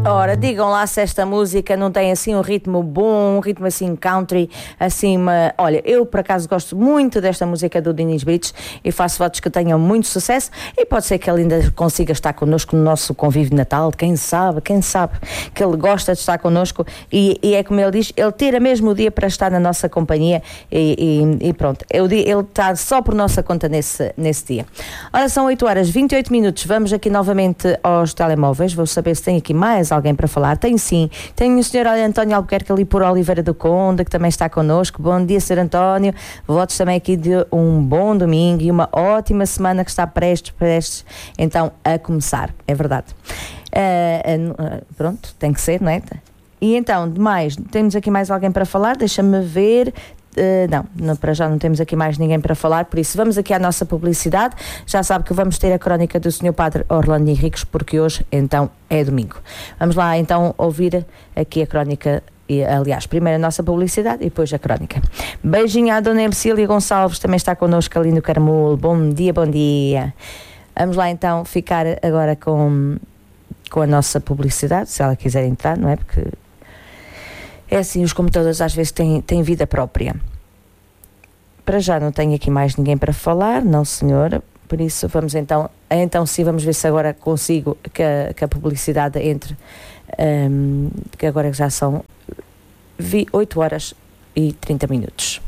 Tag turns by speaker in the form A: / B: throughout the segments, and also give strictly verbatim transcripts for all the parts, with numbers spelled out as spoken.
A: Ora, digam lá se esta música não tem assim um ritmo bom, um ritmo assim country, assim, uma... olha, eu por acaso gosto muito desta música do Dinis Brites e faço votos que tenham muito sucesso e pode ser que ele ainda consiga estar connosco no nosso convívio de Natal, quem sabe, quem sabe que ele gosta de estar connosco e, e é como ele diz, ele tira mesmo o dia para estar na nossa companhia e, e, e pronto, ele está só por nossa conta nesse, nesse dia. Ora, são oito horas e vinte e oito minutos, vamos aqui novamente aos telemóveis, vou saber se tem aqui mais alguém para falar. Tem sim, tem o senhor António Albuquerque ali por Oliveira do Conde, que também está connosco. Bom dia, senhor António, votos também aqui de um bom domingo e uma ótima semana que está prestes, prestes então a começar, é verdade. Uh, uh, pronto, tem que ser, não é? E então, demais, temos aqui mais alguém para falar, deixa-me ver. Uh, não, não, para já não temos aqui mais ninguém para falar, por isso vamos aqui à nossa publicidade. Já sabe que vamos ter a crónica do senhor Padre Orlando Henriques, porque hoje então é domingo. Vamos lá então ouvir aqui a crónica, e, aliás, primeiro a nossa publicidade e depois a crónica. Beijinho à dona Ercília Gonçalves, também está connosco ali no Carmulo. Bom dia, bom dia. Vamos lá então ficar agora com, com a nossa publicidade, se ela quiser entrar, não é? Porque é assim, os computadores às vezes têm, têm vida própria. Para já não tenho aqui mais ninguém para falar, não senhora, por isso vamos então, então sim, vamos ver se agora consigo que a, que a publicidade entre, um, que agora já são oito horas e trinta minutos.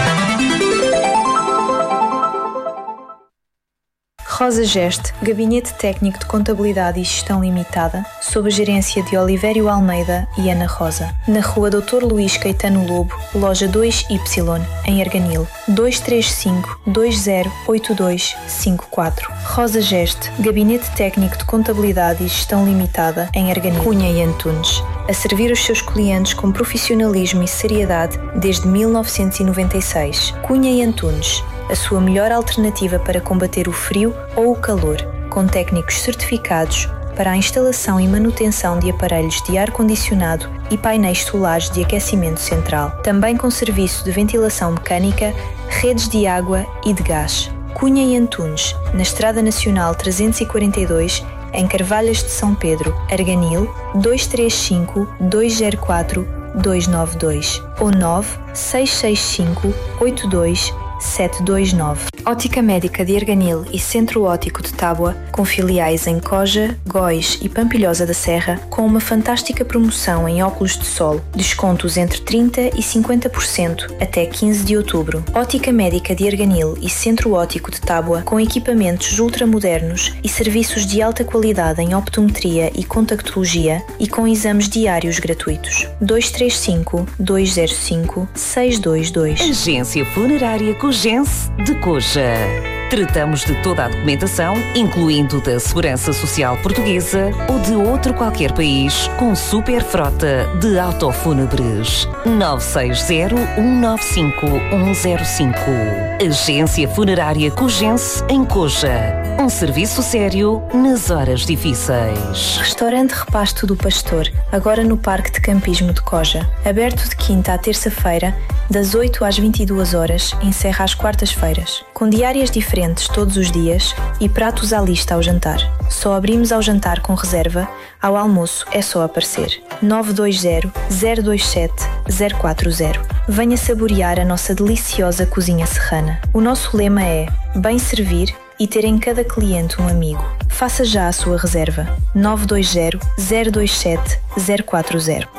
B: Rosa Geste, Gabinete Técnico de Contabilidade e Gestão Limitada, sob a gerência de Olivério Almeida e Ana Rosa. Na Rua doutor Luís Caetano Lobo, Loja dois Y, em Arganil, dois três cinco, dois zero oito dois cinco quatro. Rosa Geste, Gabinete Técnico de Contabilidade e Gestão Limitada, em Arganil, Cunha e Antunes. A servir os seus clientes com profissionalismo e seriedade desde mil novecentos e noventa e seis. Cunha e Antunes, a sua melhor alternativa para combater o frio ou o calor, com técnicos certificados para a instalação e manutenção de aparelhos de ar-condicionado e painéis solares de aquecimento central. Também com serviço de ventilação mecânica, redes de água e de gás. Cunha e Antunes, na Estrada Nacional trezentos e quarenta e dois, em Carvalhas de São Pedro, Arganil, dois três cinco, dois zero quatro, dois nove dois ou nove seis seis cinco, oito dois sete dois nove. Ótica Médica de Arganil e Centro Óptico de Tábua, com filiais em Coja, Góis e Pampilhosa da Serra, com uma fantástica promoção em óculos de sol, descontos entre trinta por cento e cinquenta por cento até quinze de outubro. Ótica Médica de Arganil e Centro Óptico de Tábua, com equipamentos ultramodernos e serviços de alta qualidade em optometria e contactologia e com exames diários gratuitos. dois três cinco, dois zero cinco, seis dois dois.
C: Agência Funerária Cogense de Coja. Tratamos de toda a documentação, incluindo da Segurança Social Portuguesa ou de outro qualquer país, com super frota de autofúnebres. nove seis zero, um nove cinco, um zero cinco. Agência Funerária Cogense em Coja. Um serviço sério nas horas difíceis.
B: Restaurante Repasto do Pastor, agora no Parque de Campismo de Coja. Aberto de quinta à terça-feira, das oito às vinte e duas horas, encerra às quartas-feiras. Com diárias diferentes todos os dias e pratos à lista ao jantar. Só abrimos ao jantar com reserva, ao almoço é só aparecer. nove dois zero, zero dois sete, zero quatro zero. Venha saborear a nossa deliciosa cozinha serrana. O nosso lema é bem servir e ter em cada cliente um amigo. Faça já a sua reserva. nove dois zero, zero dois sete, zero quatro zero.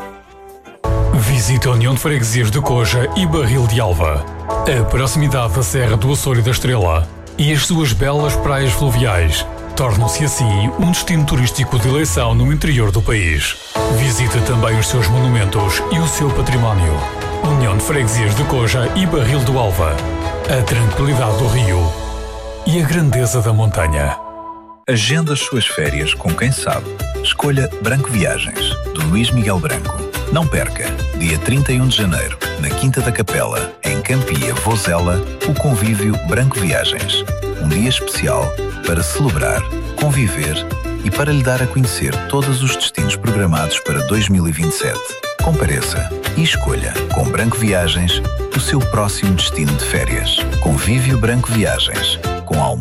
D: Visite a União de Freguesias de Coja e Barril de Alva. A proximidade da Serra do Açor e da Estrela e as suas belas praias fluviais tornam-se assim um destino turístico de eleição no interior do país. Visite também os seus monumentos e o seu património. União de Freguesias de Coja e Barril do Alva. A tranquilidade do rio e a grandeza da montanha.
E: Agenda as suas férias com quem sabe. Escolha Branco Viagens, do Luís Miguel Branco. Não perca, dia trinta e um de janeiro, na Quinta da Capela, em Campia, Vozela, o convívio Branco Viagens. Um dia especial para celebrar, conviver e para lhe dar a conhecer todos os destinos programados para dois mil e vinte e sete. Compareça e escolha, com Branco Viagens, o seu próximo destino de férias. Convívio Branco Viagens, com almoço